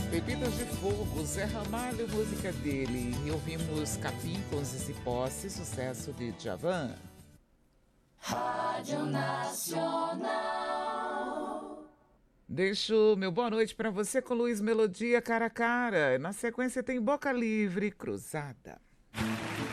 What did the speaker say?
Bebidas de Fogo, Zé Ramalho, música dele. E ouvimos Capim com Zizi Posse, sucesso de Djavan. Rádio Nacional. Deixo meu boa noite para você com Luiz Melodia, Cara a Cara. Na sequência tem Boca Livre, Cruzada.